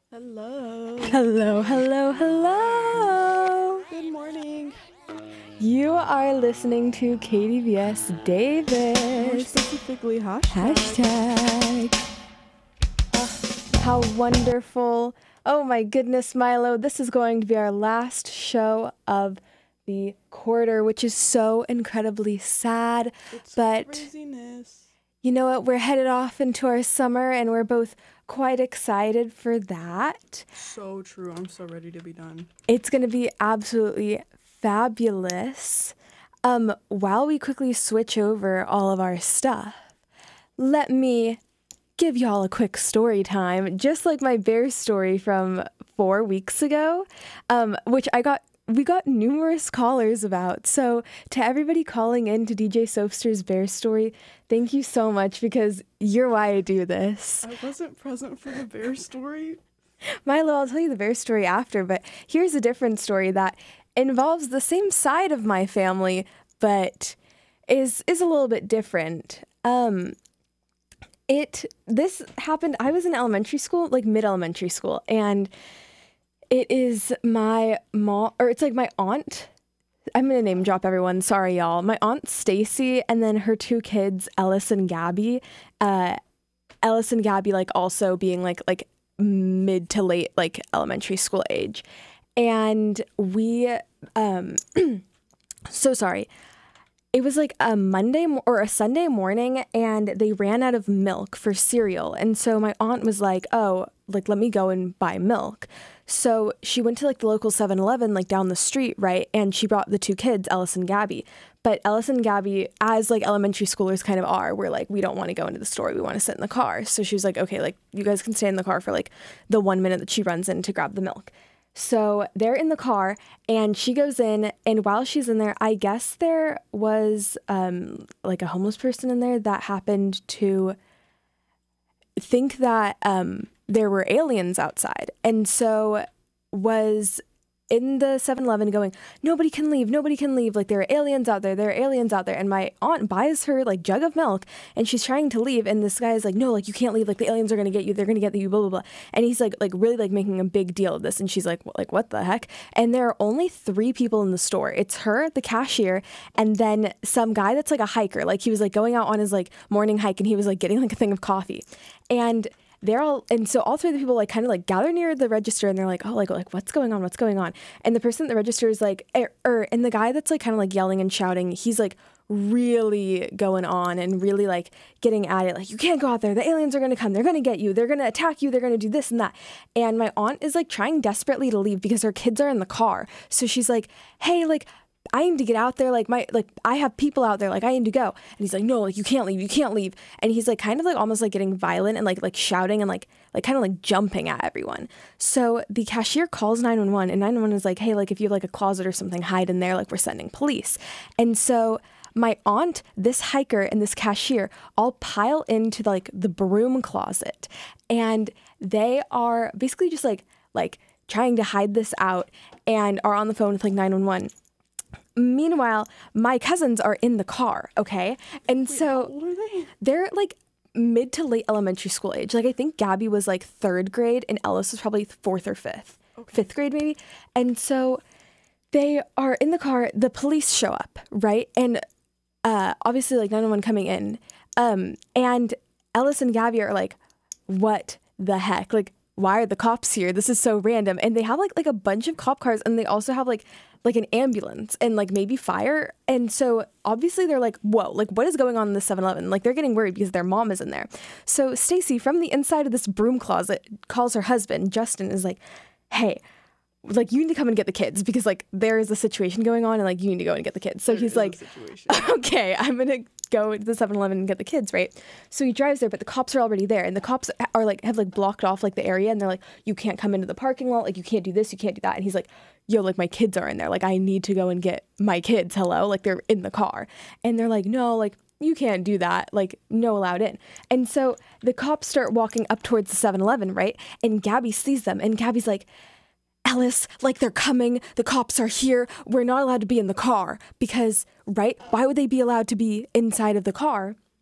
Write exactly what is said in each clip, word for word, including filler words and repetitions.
Hello. Hello, hello, hello. Good morning. You are listening to K D V S More Davis. specifically, hashtag. Hashtag. Ah, how wonderful. Oh my goodness, Milo. This is going to be our last show of the quarter, which is so incredibly sad. It's but craziness. You know what? We're headed off into our summer and we're both quite excited for that. So true. I'm so ready to be done. It's going to be absolutely fabulous. Um, while we quickly switch over all of our stuff, let me give y'all a quick story time, just like my bear story from four weeks ago, um, which I got we got numerous callers about. So to everybody calling in to D J Soapster's bear story, thank you so much because you're why I do this. I wasn't present for the bear story. Milo, I'll tell you the bear story after, but here's a different story that involves the same side of my family, but is is a little bit different. Um, it this happened. I was in elementary school, like mid elementary school, and it is my mom, or it's like my aunt. I'm gonna name drop everyone. Sorry, y'all. My aunt Stacy, and then her two kids, Ellis and Gabby. Uh, Ellis and Gabby, like also being like like mid to late like elementary school age, and we um, so sorry. It was like a Monday mo- or a Sunday morning, and they ran out of milk for cereal. And so my aunt was like, oh, like, let me go and buy milk. So she went to like the local seven eleven, like down the street, right? And she brought the two kids, Ellis and Gabby. But Ellis and Gabby, as like elementary schoolers kind of are, were like, we don't want to go into the store. We want to sit in the car. So she was like, okay, like, you guys can stay in the car for like the one minute that she runs in to grab the milk. So they're in the car and she goes in, and while she's in there, I guess there was um, like a homeless person in there that happened to think that um, there were aliens outside, and so was in the seven eleven going, nobody can leave, nobody can leave. Like, there are aliens out there, there are aliens out there. And my aunt buys her like jug of milk and she's trying to leave. And this guy is like, no, like, you can't leave. Like, the aliens are going to get you. They're going to get you, blah, blah, blah. And he's like, like really like making a big deal of this. And she's like, like, what the heck? And there are only three people in the store. It's her, the cashier, and then some guy that's like a hiker. Like, he was like going out on his like morning hike and he was like getting like a thing of coffee. And they're all, and so all three of the people like kind of like gather near the register and they're like, oh, like, like what's going on? What's going on? And the person at the register is like, er, er, and the guy that's like kind of like yelling and shouting, he's like really going on and really like getting at it. Like, you can't go out there. The aliens are going to come. They're going to get you. They're going to attack you. They're going to do this and that. And my aunt is like trying desperately to leave because her kids are in the car. So she's like, hey, like, I need to get out there. Like my, like I have people out there. Like, I need to go. And he's like, no, like, you can't leave. You can't leave. And he's like, kind of like almost like getting violent and like, like shouting and like, like kind of like jumping at everyone. So the cashier calls nine one one and nine one one is like, hey, like, if you have like a closet or something, hide in there. Like, we're sending police. And so my aunt, this hiker, and this cashier all pile into like the broom closet, and they are basically just like, like trying to hide this out and are on the phone with like nine one one. Meanwhile, my cousins are in the car, okay? And Wait, so how old are they? they're like mid to late elementary school age. Like, I think Gabby was like third grade and Ellis was probably fourth or fifth, Okay. fifth grade maybe. And so they are in the car. The police show up, right? And uh, obviously like nine one one coming in. Um, and Ellis and Gabby are like, what the heck? Like, why are the cops here? This is so random. And they have like like a bunch of cop cars, and they also have like like an ambulance and like maybe fire. And so obviously they're like, whoa, like, what is going on in the seven eleven? Like, they're getting worried because their mom is in there. So Stacy, from the inside of this broom closet, calls her husband, Justin, is like, hey, like, you need to come and get the kids because like there is a situation going on and like you need to go and get the kids. So There he's is a like, situation. okay, I'm going to go to the seven eleven and get the kids, right? So he drives there, but the cops are already there, and the cops are like, have like blocked off like the area, and they're like, you can't come into the parking lot, like, you can't do this, you can't do that. And he's like, yo, like, my kids are in there, like, I need to go and get my kids, hello, like, they're in the car. And they're like, no, like, you can't do that, like, no allowed in. And so the cops start walking up towards the seven eleven, right? And Gabby sees them, and Gabby's like, Ellis, like, they're coming, the cops are here, we're not allowed to be in the car because, right, why would they be allowed to be inside of the car?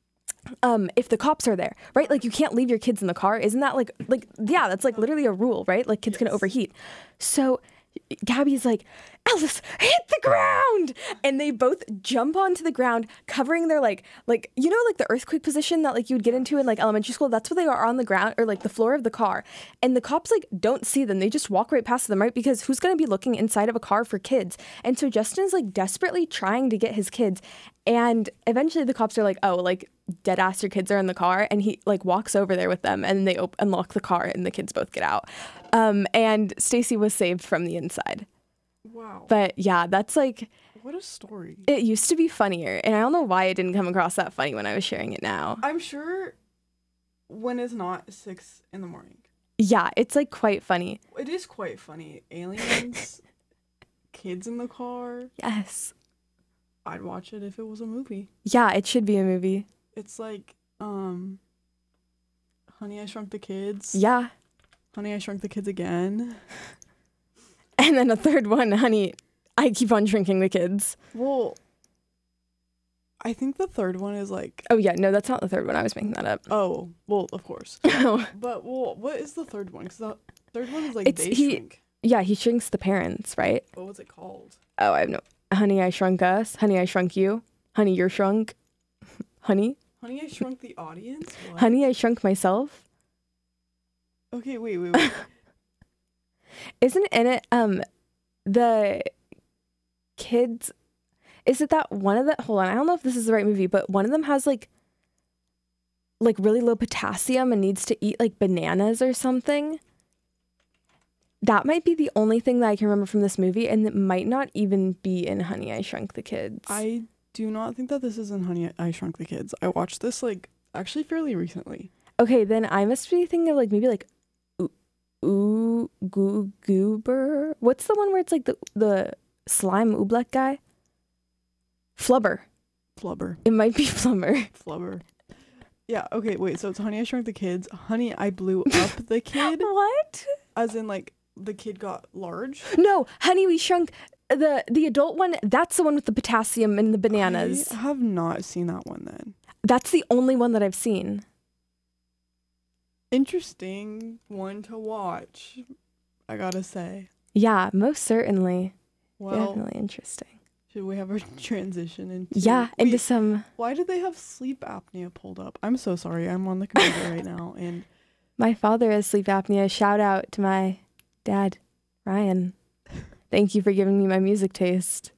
um, if the cops are there, right? Like you can't leave your kids in the car. Isn't that like, like, yeah, that's like literally a rule, right? Like kids can Yes. overheat. So Gabby's like, Elvis, hit the ground. And they both jump onto the ground, covering their like, like, you know, like the earthquake position that like you would get into in like elementary school. That's what they are on the ground or like the floor of the car. And the cops like don't see them. They just walk right past them, right? Because who's going to be looking inside of a car for kids? And so Justin is like desperately trying to get his kids. And eventually the cops are like, oh, like dead ass, your kids are in the car. And he like walks over there with them and they op- unlock the car and the kids both get out. Um, and Stacy was saved from the inside. Wow. But yeah, that's like, What a story. it used to be funnier. And I don't know why it didn't come across that funny when I was sharing it now. I'm sure when it's not six in the morning. Yeah, it's like quite funny. It is quite funny. Aliens, kids in the car. Yes. I'd watch it if it was a movie. Yeah, it should be a movie. It's like, um, Honey, I Shrunk the Kids. Yeah. Honey, I Shrunk the Kids again. And then a third one, honey, I keep on shrinking the kids. Well, I think the third one is like, Oh yeah, no, that's not the third one. I was making that up. oh, well, of course. Oh. But, well, what is the third one? Because the third one is like It's- They he- Shrink. Yeah, he shrinks the parents, right? What was it called? Oh, I have no. Honey, I shrunk us. Honey, I shrunk you. Honey, you're shrunk. Honey, Honey, I Shrunk the Audience? What? honey, I shrunk myself. Okay, wait, wait, wait. Isn't in it um the kids? Is it that one of the? Hold on, I don't know if this is the right movie, but one of them has like like really low potassium and needs to eat like bananas or something. That might be the only thing that I can remember from this movie, and it might not even be in Honey, I Shrunk the Kids. I do not think that this is in Honey, I Shrunk the Kids. I watched this like actually fairly recently. Okay, then I must be thinking of like maybe like ooh, ooh goo goober. What's the one where it's like the the slime oobleck guy? Flubber. Flubber. It might be Flubber. Flubber. Yeah, okay, wait, so it's Honey, I Shrunk the Kids. Honey, I Blew Up the Kid. What? As in, like, the kid got large. No, Honey, We Shrunk the the adult one. That's the one with the potassium and the bananas. I have not seen that one then. That's the only one that I've seen. Interesting one to watch, I gotta say. Yeah, most certainly. Well, Definitely interesting. should we have a transition into... Yeah, into Wait, some. why did they have sleep apnea pulled up? I'm so sorry. I'm on the computer right now, and My father has sleep apnea. Shout out to my dad, Ryan. Thank you for giving me my music taste.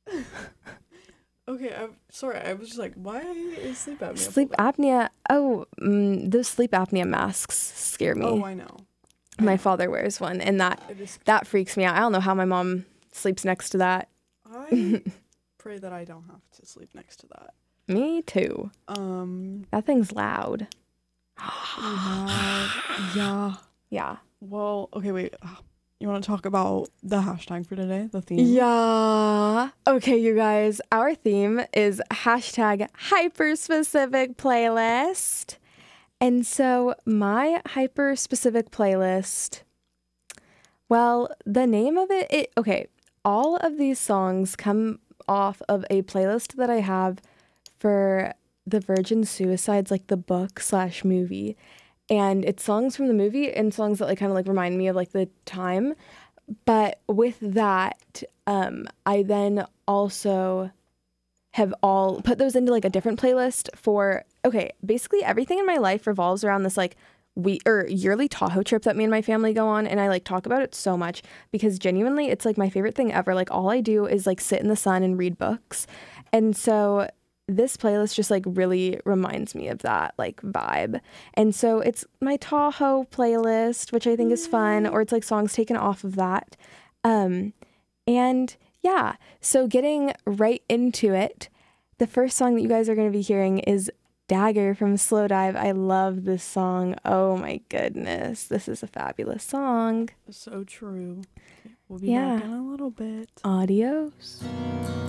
okay, I'm sorry. I was just like, why is sleep apnea? Sleep pulled up? apnea. Oh, mm, those sleep apnea masks scare me. Oh, I know. I my know. father wears one, and that It is. that freaks me out. I don't know how my mom sleeps next to that. I pray that I don't have to sleep next to that. Me too. Um. That thing's loud. Yeah. Yeah. Yeah. Well, okay, wait. You want to talk about the hashtag for today? The theme? Yeah. Okay, you guys. Our theme is hashtag hyper specific playlist. And so my hyper specific playlist, well, the name of it, it, okay, all of these songs come off of a playlist that I have for the Virgin Suicides, like the book slash movie. And it's songs from the movie and songs that like kind of like remind me of like the time. But with that, um, I then also have all put those into like a different playlist for, okay, basically everything in my life revolves around this like we or yearly Tahoe trip that me and my family go on. And I like talk about it so much because genuinely it's like my favorite thing ever. Like all I do is like sit in the sun and read books. And so this playlist just like really reminds me of that like vibe. And so it's my Tahoe playlist, which I think is fun, or it's like songs taken off of that. Um, and yeah, so getting right into it, the first song that you guys are going to be hearing is Dagger from Slow Dive. I love this song. Oh my goodness. This is a fabulous song. So true. We'll be Yeah. back in a little bit. Adios.